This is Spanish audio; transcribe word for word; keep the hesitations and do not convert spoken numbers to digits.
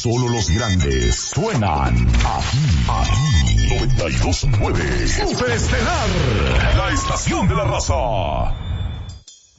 Solo los grandes suenan aquí, aquí. noventa y dos punto nueve. Superestelar, la estación de la raza.